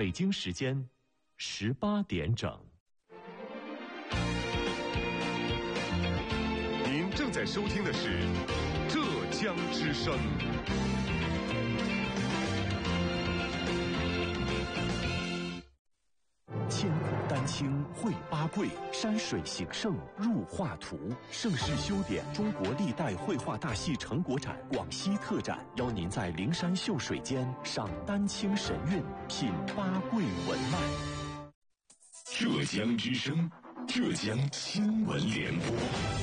北京时间18点整。 您正在收听的是浙江之声。 千古丹青绘八桂，山水形胜入画图。盛世修典中国历代绘画大戏成果展广西特展，邀您在灵山秀水间赏丹青神韵，品八桂文脉。 浙江之声，浙江新闻联播。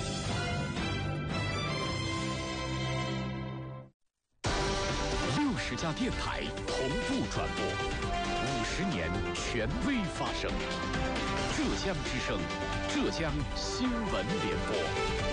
60家电台同步转播，50年权威发声。浙江之声，浙江新闻联播。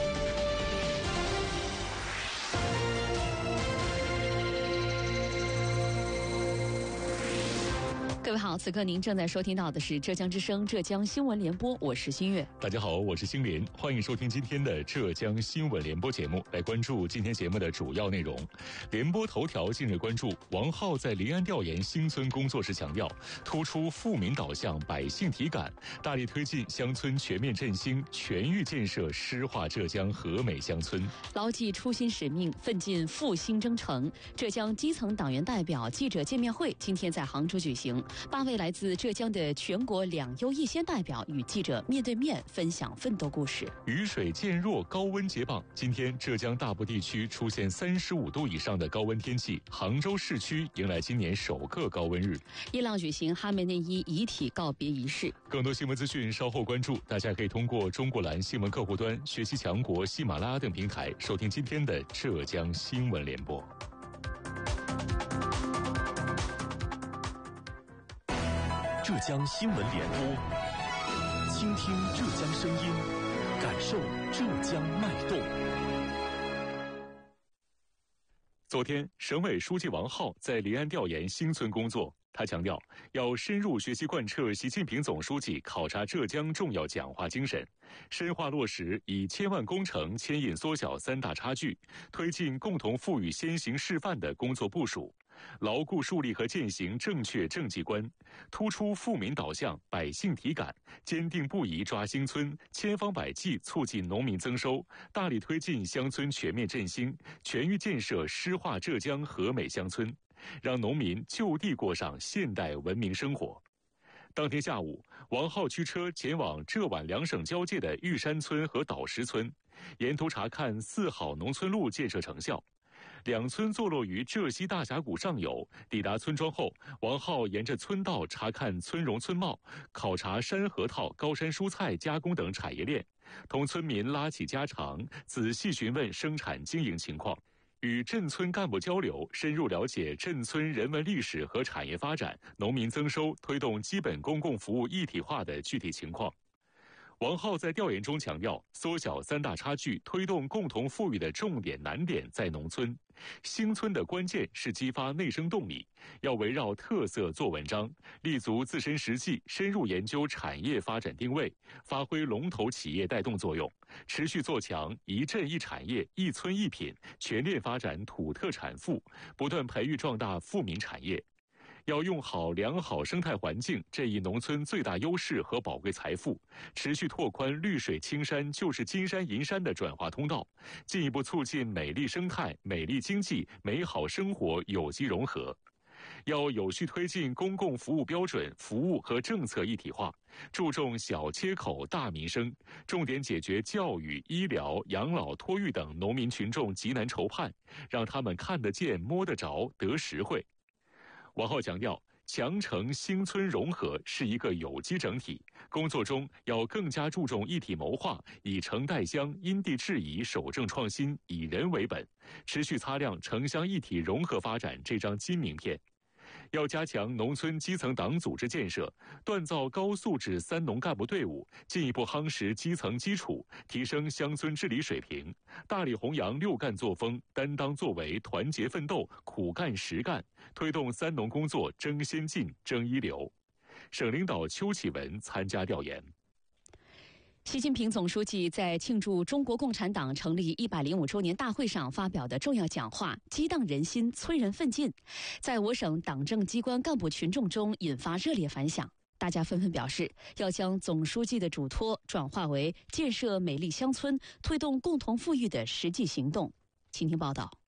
各位好，此刻您正在收听到的是浙江之声浙江新闻联播，我是新月。 大家好，我是星林，欢迎收听今天的浙江新闻联播节目，来关注今天节目的主要内容。联播头条近日关注，王浩在临安调研新村工作时强调，突出富民导向、百姓体感，大力推进乡村全面振兴，全域建设诗化浙江和美乡村。 牢记初心使命，奋进复兴征程。浙江基层党员代表记者见面会今天在杭州举行。8位来自浙江的全国2优1先代表与记者面对面分享奋斗故事。 雨水渐弱，高温接棒。今天浙江大部地区出现35度以上的高温天气，杭州市区迎来今年首个高温日。 伊朗举行哈梅内伊遗体告别仪式。 更多新闻资讯稍后关注，大家可以通过中国蓝新闻客户端、学习强国、喜马拉雅等平台收听今天的浙江新闻联播。 浙江新闻联播，倾听浙江声音，感受浙江脉动。 昨天，省委书记王浩在临安调研新村工作。他强调，要深入学习贯彻习近平总书记考察浙江重要讲话精神，深化落实以千万工程牵引缩小3大差距，推进共同富裕先行示范的工作部署，牢固树立和践行正确政绩观，突出富民导向、百姓体感，坚定不移抓新村，千方百计促进农民增收，大力推进乡村全面振兴，全域建设诗化浙江和美乡村，让农民就地过上现代文明生活。当天下午，王浩驱车前往浙皖2省交界的玉山村和岛石村，沿途查看4好农村路建设成效。2村坐落于浙西大峡谷上游，抵达村庄后，王浩沿着村道查看村容村貌，考察山核桃、高山蔬菜加工等产业链，同村民拉起家常，仔细询问生产经营情况，与镇村干部交流，深入了解镇村人文历史和产业发展、农民增收、推动基本公共服务一体化的具体情况。王浩在调研中强调，缩小3大差距、推动共同富裕的重点难点在农村，兴村的关键是激发内生动力，要围绕特色做文章，立足自身实际，深入研究产业发展定位，发挥龙头企业带动作用，持续做强一镇一产业、一村一品，全链发展土特产富，不断培育壮大富民产业。要用好良好生态环境这一农村最大优势和宝贵财富，持续拓宽绿水青山就是金山银山的转化通道，进一步促进美丽生态、美丽经济、美好生活有机融合。要有序推进公共服务标准、服务和政策一体化，注重小切口大民生，重点解决教育、医疗、养老、托育等农民群众急难愁盼，让他们看得见、摸得着、得实惠。王浩强调，强城兴村融合是一个有机整体，工作中要更加注重一体谋划，以城带乡、因地制宜、守正创新、以人为本，持续擦亮城乡一体融合发展这张金名片。要加强农村基层党组织建设，锻造高素质3农干部队伍，进一步夯实基层基础，提升乡村治理水平，大力弘扬6干作风，担当作为，团结奋斗，苦干实干，推动3农工作争先进、争一流。省领导邱启文参加调研。 习近平总书记在庆祝中国共产党成立105周年大会上发表的重要讲话，激荡人心，催人奋进，在我省党政机关干部群众中引发热烈反响。大家纷纷表示，要将总书记的嘱托转化为建设美丽乡村、推动共同富裕的实际行动。请听报道。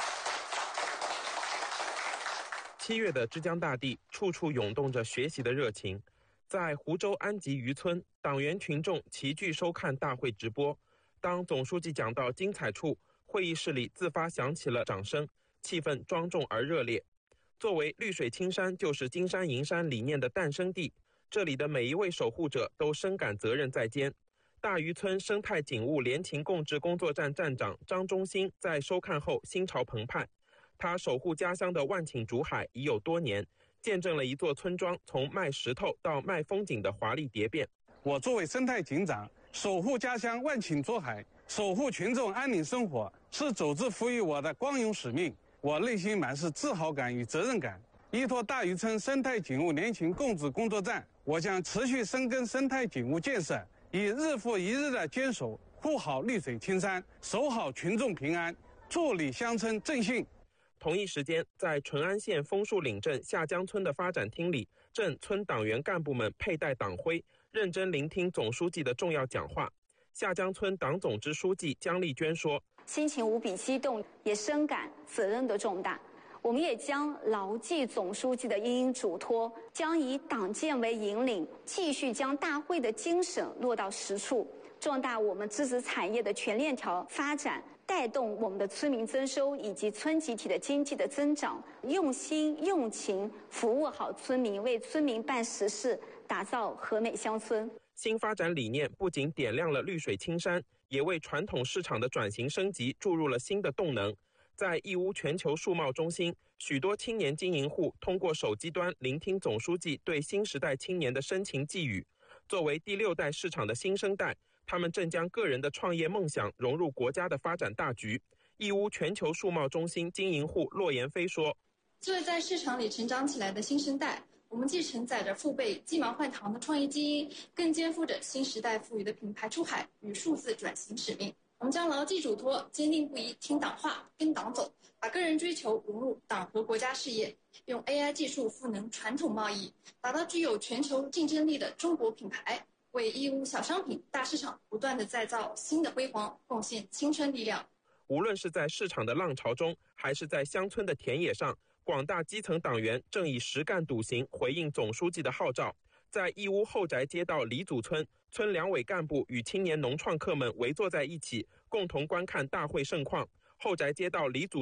7月的之江大地，处处涌动着学习的热情。在湖州安集渔村，党员群众齐聚收看大会直播。当总书记讲到精彩处，会议室里自发响起了掌声，气氛庄重而热烈。作为绿水青山就是金山银山理念的诞生地，这里的每一位守护者都深感责任在肩。大渔村生态景物联勤共治工作站站长张忠兴在收看后心潮澎湃，他守护家乡的万顷竹海已有多年，见证了一座村庄从卖石头到卖风景的华丽蝶变。 我作为生态警长，守护家乡万顷竹海，守护群众安宁生活，是组织赋予我的光荣使命。我内心满是自豪感与责任感。依托大渔村生态景物联勤共治工作站，我将持续深耕生态景物建设，以日复一日的坚守，护好绿水青山，守好群众平安，助力乡村振兴。 同一时间，在淳安县枫树岭镇下江村的发展厅里，镇村党员干部们佩戴党徽，认真聆听总书记的重要讲话。下江村党总支书记姜丽娟说：“ 心情无比激动，也深感责任的重大。我们也将牢记总书记的殷殷嘱托，将以党建为引领，继续将大会的精神落到实处，壮大我们支持产业的全链条发展，带动我们的村民增收以及村集体的经济的增长，用心用情服务好村民，为村民办实事，打造和美乡村。” 新发展理念不仅点亮了绿水青山，也为传统市场的转型升级注入了新的动能。在义乌全球树贸中心，许多青年经营户通过手机端聆听总书记对新时代青年的深情寄语。作为第6代市场的新生代，他们正将个人的创业梦想融入国家的发展大局。义乌全球树贸中心经营户骆延飞说：“ 作为在市场里成长起来的新生代，我们既承载着父辈鸡毛换糖的创业基因，更肩负着新时代赋予的品牌出海与数字转型使命。我们将牢记嘱托，坚定不移听党话，跟党走，把个人追求融入党和国家事业，用 AI 技术赋能传统贸易，打造具有全球竞争力的中国品牌，为义乌小商品大市场不断地再造新的辉煌，贡献青春力量。” 无论是在市场的浪潮中，还是在乡村的田野上，广大基层党员正以实干笃行回应总书记的号召。在义乌后宅街道李祖村，村两委干部与青年农创客们围坐在一起，共同观看大会盛况。后宅街道李祖